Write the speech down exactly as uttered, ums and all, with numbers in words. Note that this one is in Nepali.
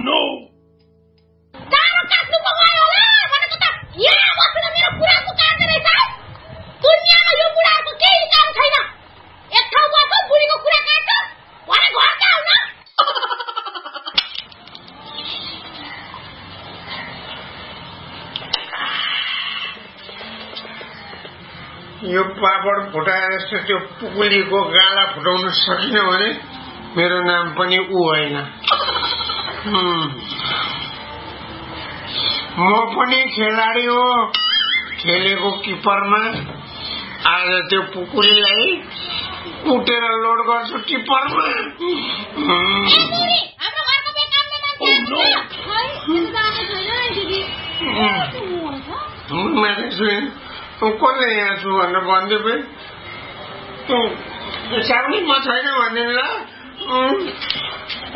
नो तारो काट्नु पगायो होला भनेको त यहाँ बसेर मेरो कुराको काट्दै रहेछ दुनियाँमा यो बुढाको केही काम छैन एक ठाउँ बस बुढीको कुरा काट्छ भने घर जाऊ न यो पापड फुटाएर जस्तो त्यो पुकुलीको गाला फुटाउन सकिन भने मेरो नाम पनि ऊ होइन म पनि खेलाडी हो खेलेको किपरमा आज त्यो पुकुलीलाई कुटेर लोड गर्छु किपरमा कसले यहाँ छु भनेर भनिदियो फेरि साउनी म छैन भन्दिनु ल